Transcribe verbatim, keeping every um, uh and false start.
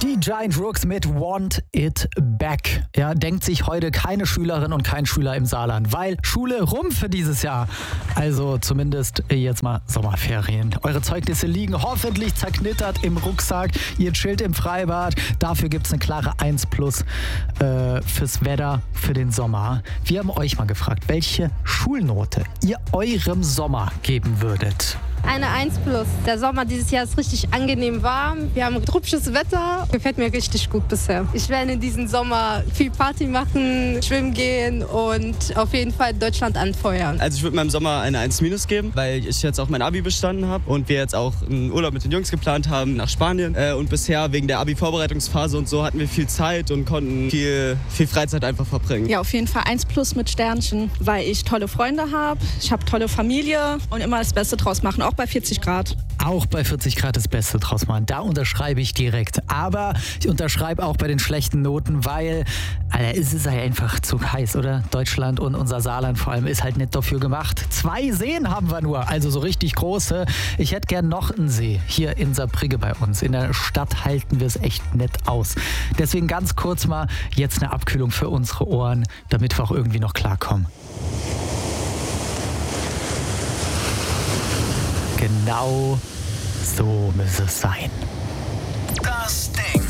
Die Giant Rooks mit Want It Back. Ja, denkt sich heute keine Schülerin und kein Schüler im Saarland, weil Schule rum für dieses Jahr. Also zumindest jetzt mal Sommerferien. Eure Zeugnisse liegen hoffentlich zerknittert im Rucksack. Ihr chillt im Freibad. Dafür gibt es eine klare eins plus äh, fürs Wetter, für den Sommer. Wir haben euch mal gefragt, welche Schulnote ihr eurem Sommer geben würdet. Eine eins plus. Der Sommer dieses Jahr ist richtig angenehm warm. Wir haben hübsches Wetter. Gefällt mir richtig gut bisher. Ich werde in diesem Sommer viel Party machen, schwimmen gehen und auf jeden Fall Deutschland anfeuern. Also ich würde meinem Sommer eine eins minus geben, weil ich jetzt auch mein Abi bestanden habe und wir jetzt auch einen Urlaub mit den Jungs geplant haben nach Spanien. Und bisher wegen der Abi-Vorbereitungsphase und so hatten wir viel Zeit und konnten viel, viel Freizeit einfach verbringen. Ja, auf jeden Fall eins plus mit Sternchen, weil ich tolle Freunde habe, ich habe tolle Familie und immer das Beste draus machen. Auch bei vierzig Grad. Auch bei vierzig Grad das Beste draus machen. Da unterschreibe ich direkt. Aber ich unterschreibe auch bei den schlechten Noten, weil Alter, es ist ja einfach zu heiß, oder? Deutschland und unser Saarland vor allem ist halt nicht dafür gemacht. Zwei Seen haben wir nur, also so richtig große. Ich hätte gern noch einen See hier in Saarbrücke bei uns. In der Stadt halten wir es echt nett aus. Deswegen ganz kurz mal jetzt eine Abkühlung für unsere Ohren, damit wir auch irgendwie noch klarkommen. Genau so muss es sein. Das Ding.